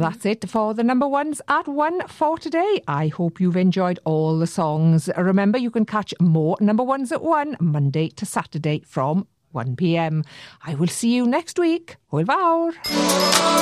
that's it for the number ones at 1 for today. I hope you've enjoyed all the songs. Remember, you can catch more number ones at 1 Monday to Saturday from 1 p.m. I will see you next week. Hwyl fawr.